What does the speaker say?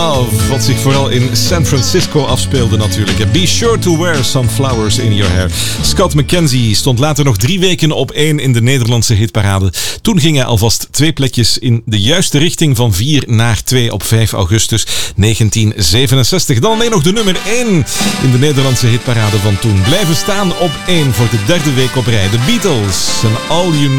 Wat zich vooral in San Francisco afspeelde natuurlijk. Be sure to wear some flowers in your hair. Scott McKenzie stond later nog 3 weken op 1 in de Nederlandse hitparade. Toen ging hij alvast 2 plekjes in de juiste richting van 4 naar 2 op 5 augustus 1967. Dan alleen nog de nummer 1 in de Nederlandse hitparade van toen. Blijven staan op 1 voor de 3e week op rij. The Beatles en All You